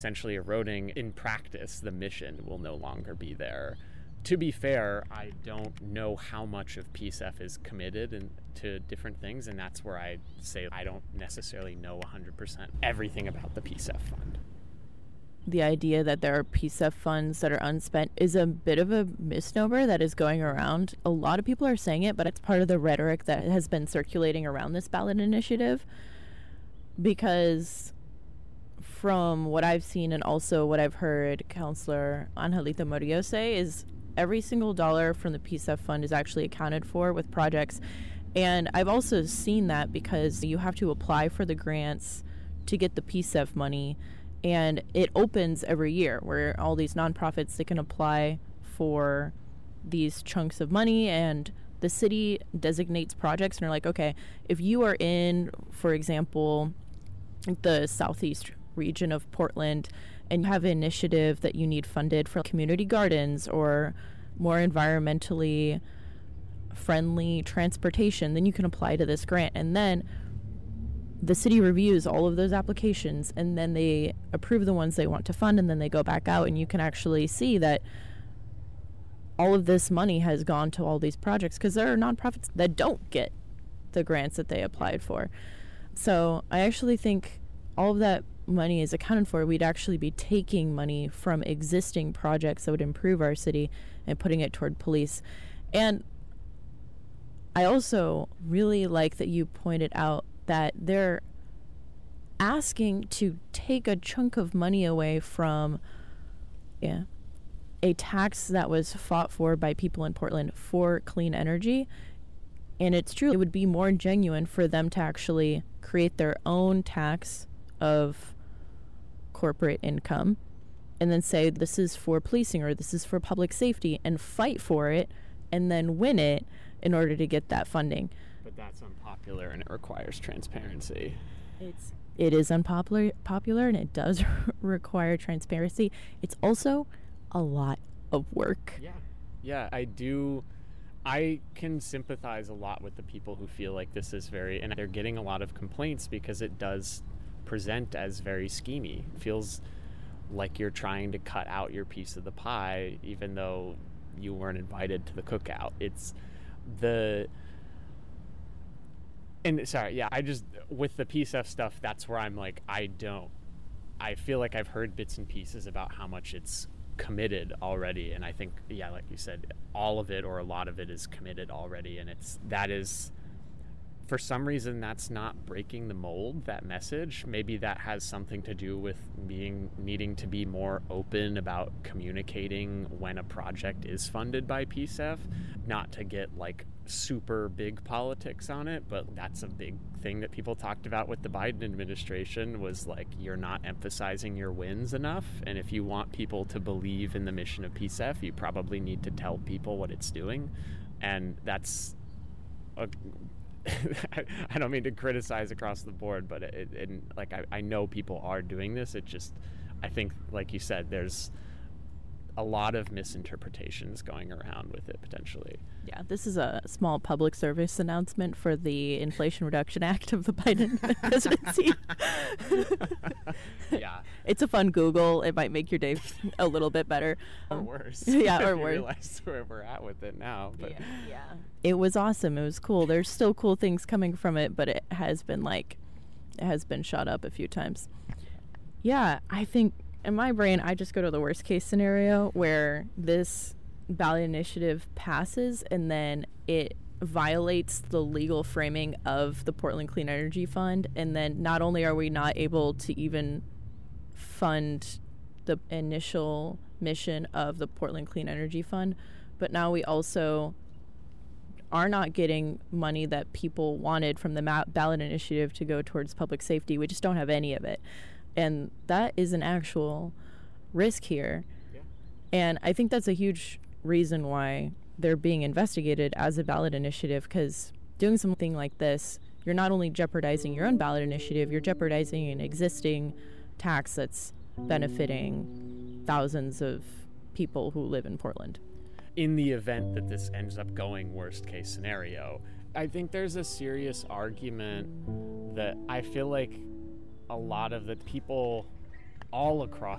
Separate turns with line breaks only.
essentially eroding in practice. The mission will no longer be there. To be fair, I don't know how much of PSEF is committed to different things, and that's where I say I don't necessarily know 100% everything about the PSEF fund.
The idea that there are PSEF funds that are unspent is a bit of a misnomer that is going around. A lot of people are saying it, but it's part of the rhetoric that has been circulating around this ballot initiative, because from what I've seen and also what I've heard Councillor Angelita Murillo say is every single dollar from the PSEF fund is actually accounted for with projects. And I've also seen that because you have to apply for the grants to get the PSEF money, and it opens every year where all these nonprofits, they can apply for these chunks of money, and the city designates projects and are like, okay, if you are in, for example, the southeast region of Portland and you have an initiative that you need funded for community gardens or more environmentally friendly transportation, then you can apply to this grant. And then the city reviews all of those applications, and then they approve the ones they want to fund, and then they go back out, and you can actually see that all of this money has gone to all these projects, because there are nonprofits that don't get the grants that they applied for. So I actually think all of that money is accounted for. We'd actually be taking money from existing projects that would improve our city and putting it toward police. And I also really like that you pointed out that they're asking to take a chunk of money away from a tax that was fought for by people in Portland for clean energy. And it's true, it would be more genuine for them to actually create their own tax of corporate income and then say this is for policing or this is for public safety and fight for it and then win it in order to get that funding.
But that's unpopular and it requires transparency.
It is unpopular and it does require transparency. It's also a lot of work.
Yeah, I can sympathize a lot with the people who feel like this is and they're getting a lot of complaints because it does present as very schemy. It feels like you're trying to cut out your piece of the pie even though you weren't invited to the cookout. With the PSEF stuff, that's where I'm like, I feel like I've heard bits and pieces about how much it's committed already, and I think, like you said, all of it or a lot of it is committed already, and that is for some reason that's not breaking the mold, that message. Maybe that has something to do with needing to be more open about communicating when a project is funded by PSEF, not to get like super big politics on it, but that's a big thing that people talked about with the Biden administration was like, you're not emphasizing your wins enough, and if you want people to believe in the mission of PSEF, you probably need to tell people what it's doing. And that's I don't mean to criticize across the board, but I know people are doing this. It just, I think, like you said, there's a lot of misinterpretations going around with it potentially.
Yeah, this is a small public service announcement for the Inflation Reduction Act of the Biden presidency.
Yeah.
It's a fun Google. It might make your day a little bit better.
Or worse.
Yeah, or
worse.
worse.
Realize where we're at with it now. But.
Yeah. It was awesome. It was cool. There's still cool things coming from it, but it has been shot up a few times. Yeah, I think in my brain, I just go to the worst case scenario where this ballot initiative passes and then it violates the legal framing of the Portland Clean Energy Fund. And then not only are we not able to even fund the initial mission of the Portland Clean Energy Fund, but now we also are not getting money that people wanted from the ballot initiative to go towards public safety. We just don't have any of it. And that is an actual risk here. Yeah. And I think that's a huge reason why they're being investigated as a ballot initiative, because doing something like this, you're not only jeopardizing your own ballot initiative, you're jeopardizing an existing tax that's benefiting thousands of people who live in Portland.
In the event that this ends up going worst case scenario, I think there's a serious argument that I feel like a lot of the people all across